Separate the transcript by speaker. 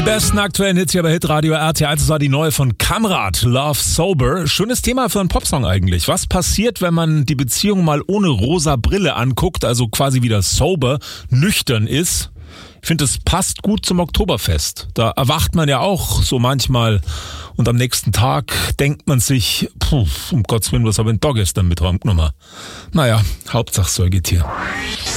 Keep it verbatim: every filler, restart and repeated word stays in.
Speaker 1: besten aktuellen Hits hier bei Hitradio R T eins. Das war die neue von Kamrat, Love Sober. Schönes Thema für einen Popsong eigentlich. Was passiert, wenn man die Beziehung mal ohne rosa Brille anguckt, also quasi wieder sober, nüchtern ist? Ich finde, es passt gut zum Oktoberfest. Da erwacht man ja auch so manchmal und am nächsten Tag denkt man sich, puh, um Gottes Willen, was habe ich denn da gestern mit heimgenommen? Naja, Hauptsache Säugetier.